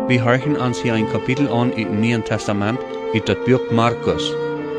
Vi horchen ans hier ein Kapitel an uit het Nieuwe Testament, uit het boek Markus.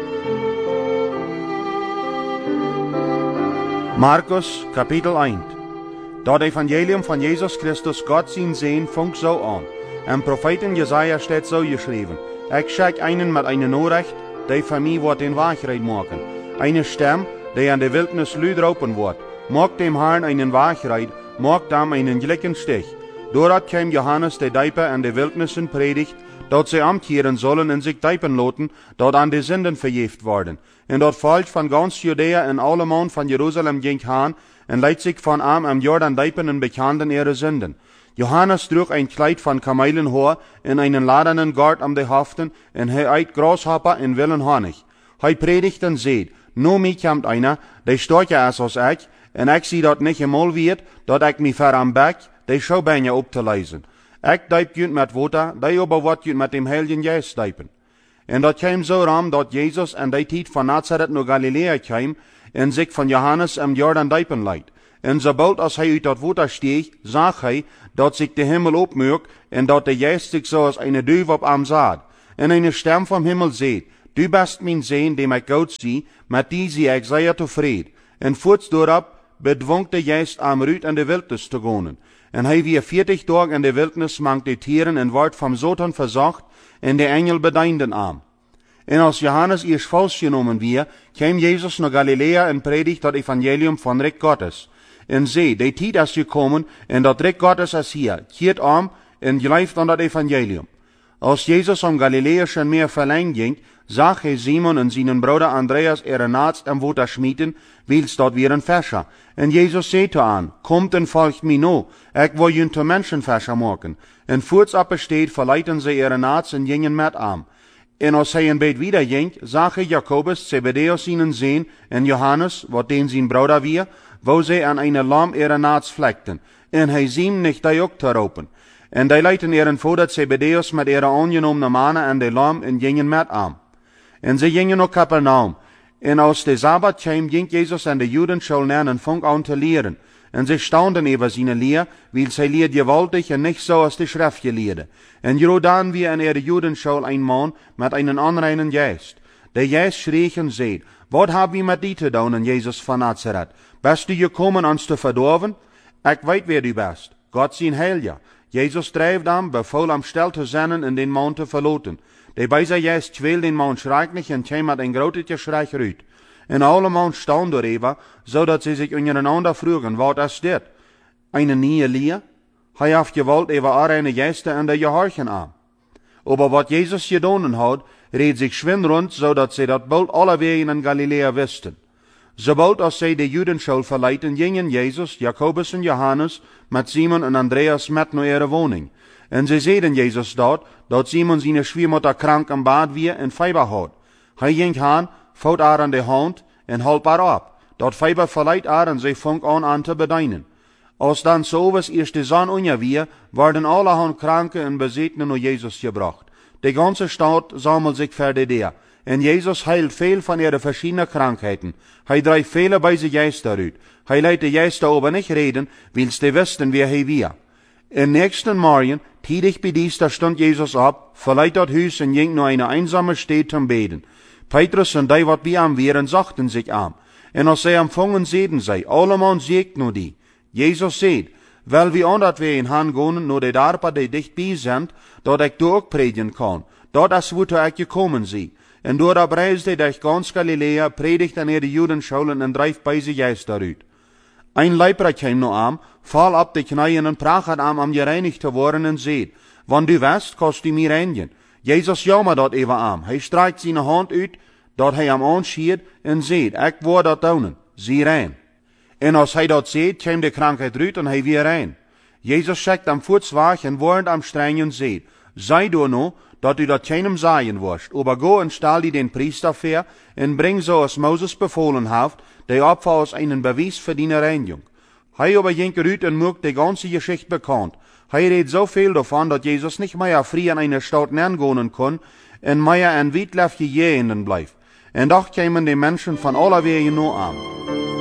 Markus, Kapitel 1. Dat Evangelium van Jesus Christus, Gott zijn Seen, funkt zo aan. En profeten Jesaja steht zo geschreven. Ik schick einen met eine Nachricht, die van mij wordt in Wahrheit maken. Eine Stem, die an der Wildnis luid roepen wordt. Maakt dem Herrn einen Wahrheit, maakt dem einen glichen Stich. Doordat kwam Johannes de Dijper an der Wildnissen predigt, dat ze amkeren sollen en zich dijpen loten, dat an de zinden verjeft worden. En dat volk van ganz Judäa en alle man van Jeruzalem ging haan, en leidt zich van am Jordan dijpen en bekenden ihre zinden. Johannes droeg ein Kleid van kamelenhoor en einen ladenen Gart am de Haften, en hij eit Grashopper en willen Honig. Hij predigt en zeed, no mij komt einer, die storcher is als ik, en ik zie dat niet gemol wird, dat ik mij ver am bek, die schou bijna op te lezen. Ik dijp junt met water, die ober wat junt met dem Heiligen Geist dijpen. En dat kwam zo ram, dat Jezus en die tijd van Nazareth naar Galilea kwam, en zich van Johannes am Jordan dijpen leidt. En sobald als hij uit dat water steeg, zag hij, dat zich de Himmel opmürkt, en dat de Geist zich zoals eine duif op am zat. En eine Stem vom Himmel zeet, du bist mijn Seen, dem ik goed zie, met die zie ik zeer tevreden. En voorts doorop bedwong de Geist am Ruut in de Wildnis te gaan. En hij weer 40 dagen in de Wildnis mank de Tieren en wordt vom Satan verzocht, en de Engel bedeinden am. En als Johannes eerst vals genomen weer, kwam Jezus naar Galilea en predigt dat Evangelium van Reich Gottes. En zie, de tijd is gekomen, en dat Reich Gottes is hier, keert om en geleift aan dat Evangelium. Als Jezus om Galileische Meer verlang ging, zag hij Simon en zijn broeder Andreas ihre naast am Water schmieden, wils dat weer een Fischer. En Jezus zei te aan, komt en volgt mij nou, ik wil jullie te Menschenfischer maken. En voorts opbesteed verleiten ze ihre naast en gingen met aan. En als hij een beetje wieder ging, zag hij Jakobus, Zebedeus zijn Seen, en Johannes, wat den zijn broeder weer, wo ze aan eine lam ihre naast vlekten. En hij zien nicht die ook te roepen. En die leiten ihren vader Zebedeus met ihre aangenomene mannen en de lam en gingen met aan. En ze gingen naar Kapernaum. En als de Sabbat kwam, ging Jezus en de Juden schon en fang aan te leren. En ze staunden über seine Leer, weil zij leert gewaltig en nicht so als de Schrift geleerde. En Jordan wie in ihre Judenschule ein Mann mit einen unreinen Geist. Der Geist schrie en zei, wat hab wie met die te doen, en Jezus van Nazareth? Bist du gekommen ons te verdorven? Ik weet wer du bist. Gott zijn Heilige. Jezus drijft am, befohl am stil te zijn en den Mann te verloten. De bij zijn Geist kweel den Mann schrecklich en kwam met een grote geschrei uit. En alle man staun doorheen, zodat ze zich ondereinander vroegen, wat is dit? Eine nieuwe leer? Hij heeft gewollt over arene Geisten en de gehorchen aan. Aber wat Jezus gedaan had, reed zich schwind rond, zodat ze dat bald alle wegen in Galilea wisten. Sobald als zij de Judenschule verleiten, gingen Jezus, Jakobus en Johannes met Simon en Andreas met naar ihre woning. En ze zeiden Jezus dat Simon zijn schwiemutter krank am bad weer en Fieber had. Hij ging aan, vouwt haar aan de hand en holp haar op. Dat Fieber verleiht haar en zij fang aan te bedeinen. Als dan s'overs eerst de zon onder weer, werden allerhand Kranke en Bezetenen naar Jezus gebracht. De ganze Stadt sammelt sich verder der. En Jezus heilt veel van ihre verschiedenen Krankheiten. Hij drijft vele bij zijn Geister uit. Hij leidt de Geister aber nicht reden, wils de wisten wer hij weer. En nächsten Morgen, tidig bediester stond Jezus op, verleiht dat huis en ging naar eine einsame Stadt zum Beten. Petrus en die wat bij am wären, sagten sich am. En als zij empfangen zeiden zij, alleman zegt nu die. Jezus zei, wel wie omdat wij in Han gaan, naar de dorpen die dichtbij zijn, dat ik daar ook predigen kan. Dat is woeter ik gekomen zie. En doorop reisde durch ganz Galilea, predigt an ihre Judenschulen en drijft bij ze Geist uit. Ein Leiper kwam nu aan, val op de knieën en prachtet am gereinigd te worden en zei, want du west, kost du mir reinigen. Jezus jammer dat even aan. Hij strijkt zijn hand uit, dat hij am aanschiet en zei, ik word dat doen, zie rein. En als hij dat zei, kwam de krankheid uit en hij weer rein. Jezus schickt am voetzwaag en woordend am strengen zei, sei du nu, dat u dat keinem sagen wirst, aber go en stal die den Priester ver en bring so als Moses befohlen heeft, de Opfer als einen Beweis für die Reinigung. Hij aber ging uit en maakt de ganze Geschichte bekannt. Hij redt so viel davon, dat Jesus nicht mehr frei in eine Stadt neergehen kon en mehr ein witlefje Jehenden bleef. En doch kämen die Menschen von aller Wege nur an.